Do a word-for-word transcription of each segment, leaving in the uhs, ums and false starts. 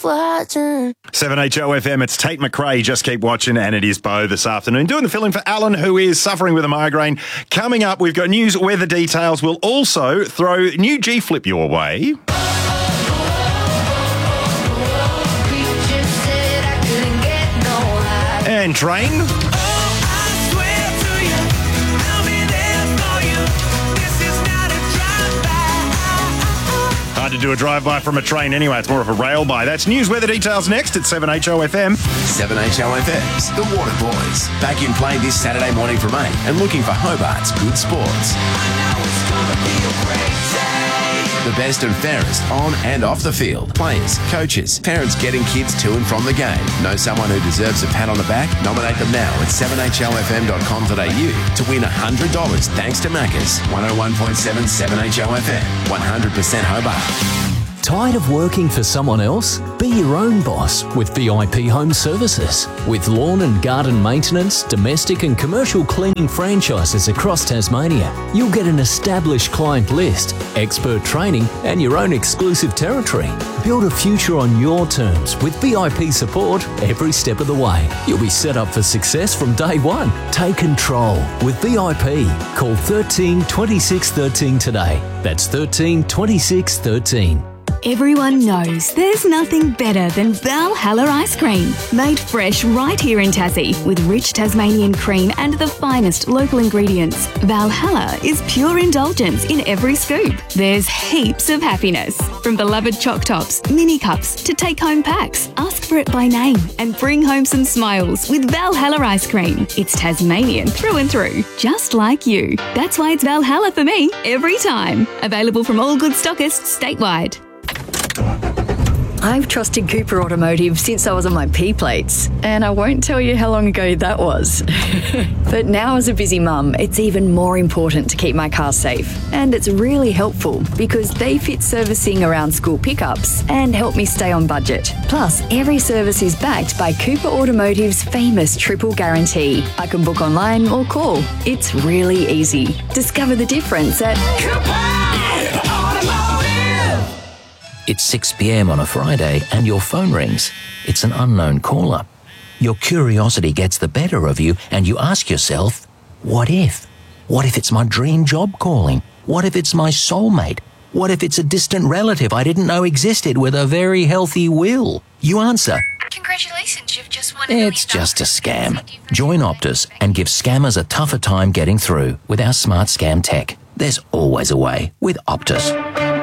keep watching. seven H O F M, it's Tate McRae. Just keep watching, and it is Bo this afternoon. Doing the fill-in for Alan, who is suffering with a migraine. Coming up, we've got news, weather details. We'll also throw new G-Flip your way. And train. Hard to do a drive-by from a train anyway. It's more of a rail-by. That's news, weather details next at seven H O F M. seven H O F M's The Water Boys. Back in play this Saturday morning from eight and looking for Hobart's good sports. The best and fairest on and off the field. Players, coaches, parents getting kids to and from the game. Know someone who deserves a pat on the back? Nominate them now at seven H O F M dot com dot A U to win one hundred dollars thanks to Macca's. one oh one point seven seven H O F M. one hundred percent Hobart. Tired of working for someone else? Be your own boss with V I P Home Services. With lawn and garden maintenance, domestic and commercial cleaning franchises across Tasmania, you'll get an established client list, expert training and your own exclusive territory. Build a future on your terms with V I P support every step of the way. You'll be set up for success from day one. Take control with V I P. Call thirteen twenty-six thirteen today. That's thirteen twenty-six thirteen. Everyone knows there's nothing better than Valhalla ice cream. Made fresh right here in Tassie with rich Tasmanian cream and the finest local ingredients. Valhalla is pure indulgence in every scoop. There's heaps of happiness. From beloved choc tops, mini cups to take-home packs. Ask for it by name and bring home some smiles with Valhalla ice cream. It's Tasmanian through and through, just like you. That's why it's Valhalla for me every time. Available from all good stockists statewide. I've trusted Cooper Automotive since I was on my P plates, and I won't tell you how long ago that was. But now as a busy mum, it's even more important to keep my car safe. And it's really helpful because they fit servicing around school pickups and help me stay on budget. Plus, every service is backed by Cooper Automotive's famous triple guarantee. I can book online or call. It's really easy. Discover the difference at Cooper Automotive. It's six p.m. on a Friday and your phone rings. It's an unknown caller. Your curiosity gets the better of you and you ask yourself, what if? What if it's my dream job calling? What if it's my soulmate? What if it's a distant relative I didn't know existed with a very healthy will? You answer, congratulations, you've just won. It's just a scam. Join Optus and give scammers a tougher time getting through with our smart scam tech. There's always a way with Optus.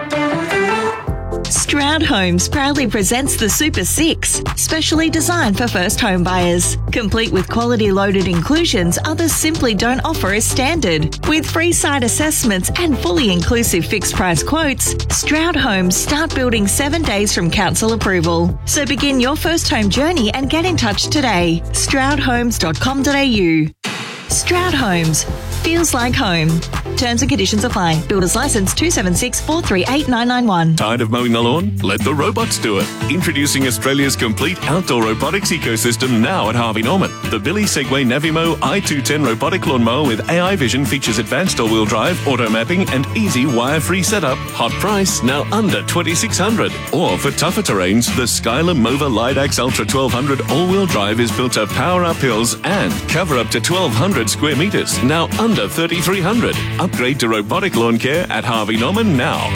Stroud Homes proudly presents the Super Six, specially designed for first home buyers. Complete with quality loaded inclusions others simply don't offer as standard. With free site assessments and fully inclusive fixed price quotes, Stroud Homes start building seven days from council approval. So begin your first home journey and get in touch today. stroud homes dot com dot a u. Stroud Homes. Feels like home. Terms and conditions apply. Builder's license two seven six four three eight nine nine one. Tired of mowing the lawn? Let the robots do it. Introducing Australia's complete outdoor robotics ecosystem now at Harvey Norman. The Billy Segway Navimo i two ten robotic lawnmower with A I vision features advanced all-wheel drive, auto mapping and easy wire-free setup. Hot price, now under twenty-six hundred dollars. Or for tougher terrains, the Skylar Mova Lidax Ultra twelve hundred all-wheel drive is built to power up hills and cover up to twelve hundred square metres, now under thirty-three hundred dollars. Upgrade to robotic lawn care at Harvey Norman now.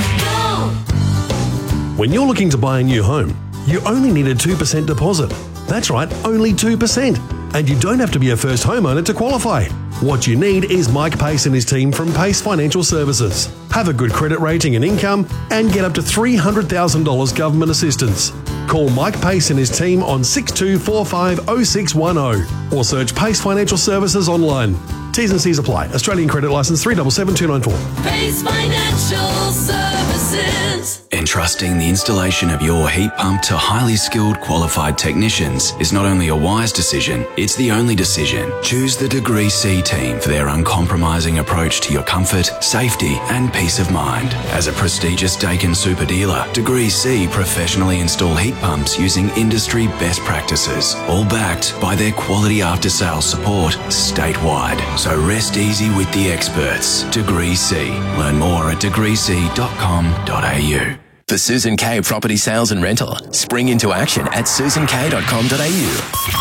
When you're looking to buy a new home, you only need a two percent deposit. That's right, only two percent. And you don't have to be a first homeowner to qualify. What you need is Mike Pace and his team from Pace Financial Services. Have a good credit rating and income and get up to three hundred thousand dollars government assistance. Call Mike Pace and his team on six two four five oh six one oh or search Pace Financial Services online. T's and C's apply. Australian credit licence three seven seven two nine four. Pace Financial Services. Entrusting the installation of your heat pump to highly skilled, qualified technicians is not only a wise decision, it's the only decision. Choose the Degree C team for their uncompromising approach to your comfort, safety and peace of mind. As a prestigious Dakin super dealer, Degree C professionally install heat pumps using industry best practices, all backed by their quality after-sales support statewide. So rest easy with the experts. Degree C. Learn more at degree c dot com dot a u. For Susan K Property Sales and Rental, spring into action at susan k dot com dot a u.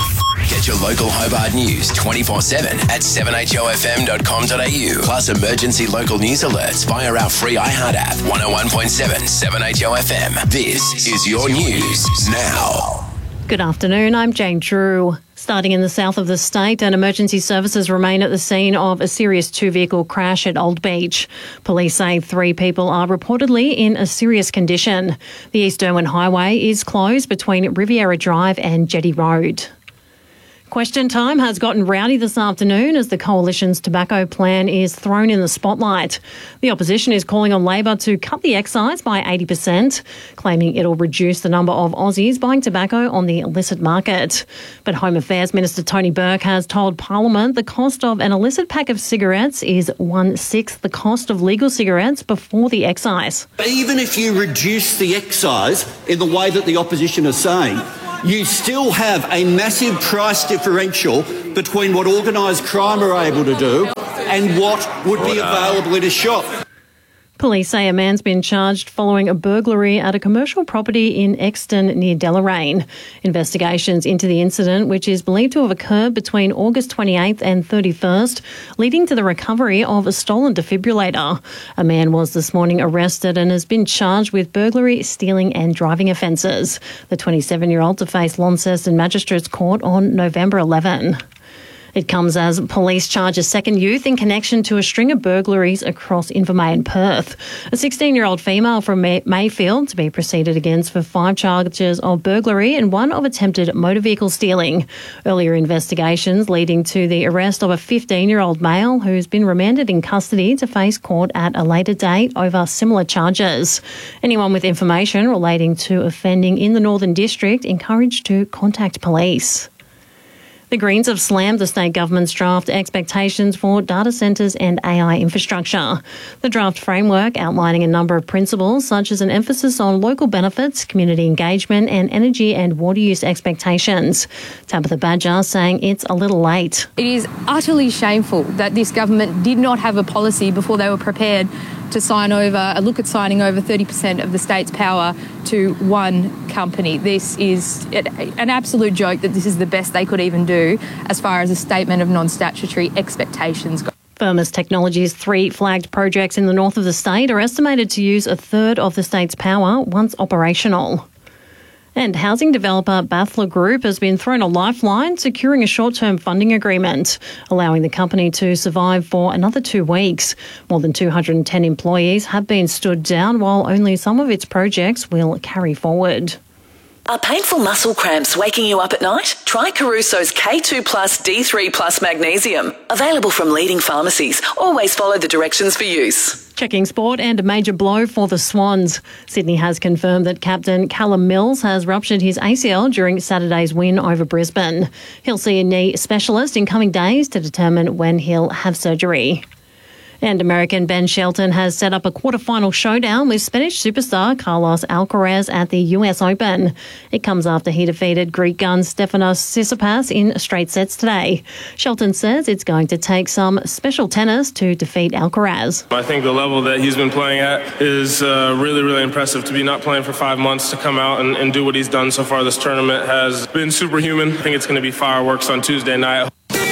Get your local Hobart news twenty-four seven at seven h o f m dot com dot a u. Plus emergency local news alerts via our free iHeart app. one oh one point seven seven H O F M. This is your news now. Good afternoon, I'm Jane Drew. Starting in the south of the state, and emergency services remain at the scene of a serious two-vehicle crash at Old Beach. Police say three people are reportedly in a serious condition. The East Derwent Highway is closed between Riviera Drive and Jetty Road. Question time has gotten rowdy this afternoon as the Coalition's tobacco plan is thrown in the spotlight. The opposition is calling on Labor to cut the excise by eighty percent, claiming it'll reduce the number of Aussies buying tobacco on the illicit market. But Home Affairs Minister Tony Burke has told Parliament the cost of an illicit pack of cigarettes is one-sixth the cost of legal cigarettes before the excise. Even if you reduce the excise in the way that the opposition is saying, you still have a massive price differential between what organised crime are able to do and what would be available in a shop. Police say a man's been charged following a burglary at a commercial property in Exton near Deloraine. Investigations into the incident, which is believed to have occurred between August twenty-eighth and thirty-first, leading to the recovery of a stolen defibrillator. A man was this morning arrested and has been charged with burglary, stealing and driving offences. The twenty-seven-year-old to face Launceston Magistrates Court on November eleventh. It comes as police charge a second youth in connection to a string of burglaries across Invermay and Perth. A sixteen-year-old female from May- Mayfield to be proceeded against for five charges of burglary and one of attempted motor vehicle stealing. Earlier investigations leading to the arrest of a fifteen-year-old male who's been remanded in custody to face court at a later date over similar charges. Anyone with information relating to offending in the Northern District encouraged to contact police. The Greens have slammed the state government's draft expectations for data centres and A I infrastructure. The draft framework outlining a number of principles such as an emphasis on local benefits, community engagement and energy and water use expectations. Tabitha Badger saying it's a little late. It is utterly shameful that this government did not have a policy before they were prepared to sign over, look at signing over thirty percent of the state's power to one company. This is an absolute joke that this is the best they could even do as far as a statement of non-statutory expectations go. Firmus Technologies' three flagged projects in the north of the state are estimated to use a third of the state's power once operational. And housing developer Bathler Group has been thrown a lifeline, securing a short-term funding agreement, allowing the company to survive for another two weeks. More than two hundred ten employees have been stood down, while only some of its projects will carry forward. Are painful muscle cramps waking you up at night? Try Caruso's K two plus D three plus Magnesium. Available from leading pharmacies. Always follow the directions for use. Checking sport, and a major blow for the Swans. Sydney has confirmed that captain Callum Mills has ruptured his A C L during Saturday's win over Brisbane. He'll see a knee specialist in coming days to determine when he'll have surgery. And American Ben Shelton has set up a quarter-final showdown with Spanish superstar Carlos Alcaraz at the U S Open. It comes after he defeated Greek gun Stefanos Tsitsipas in straight sets today. Shelton says it's going to take some special tennis to defeat Alcaraz. I think the level that he's been playing at is uh, really, really impressive. To be not playing for five months, to come out and, and do what he's done so far this tournament has been superhuman. I think it's going to be fireworks on Tuesday night.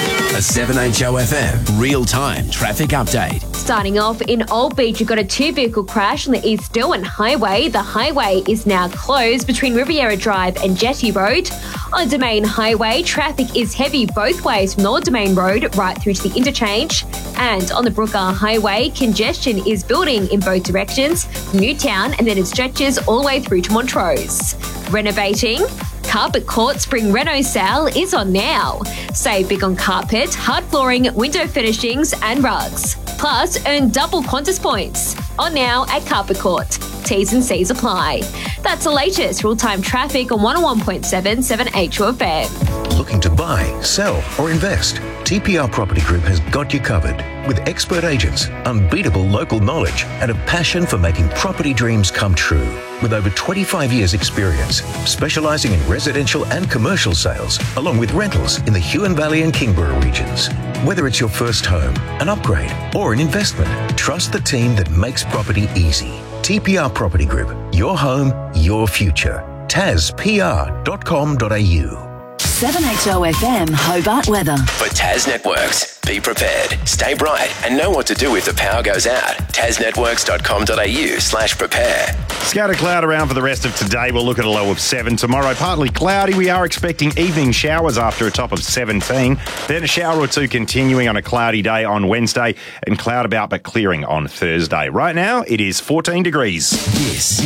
A seven H O F M real-time traffic update. Starting off in Old Beach, you've got a two-vehicle crash on the East Derwent Highway. The highway is now closed between Riviera Drive and Jetty Road. On Domain Highway, traffic is heavy both ways from Lower Domain Road right through to the interchange. And on the Brooker Highway, congestion is building in both directions from Newtown, and then it stretches all the way through to Montrose. Renovating? Carpet Court Spring Reno sale is on now. Save big on carpet, hard flooring, window finishings and rugs. Plus, earn double Qantas points. On now at Carpet Court. T's and C's apply. That's the latest real-time traffic on one oh one point seven, seven H O F M. Looking to buy, sell or invest? T P R Property Group has got you covered. With expert agents, unbeatable local knowledge and a passion for making property dreams come true. With over twenty-five years experience, specialising in residential and commercial sales, along with rentals in the Huon Valley and Kingborough regions. Whether it's your first home, an upgrade or an investment, trust the team that makes property easy. T P R Property Group. Your home, your future. tas p r dot com dot a u. seven H O F M Hobart weather. For Tas Networks, be prepared, stay bright, and know what to do if the power goes out. tas networks dot com dot a u slash prepare. Scattered cloud around for the rest of today. We'll look at a low of seven. Tomorrow, partly cloudy. We are expecting evening showers after a top of seventeen. Then a shower or two continuing on a cloudy day on Wednesday, and cloud about but clearing on Thursday. Right now, it is fourteen degrees. This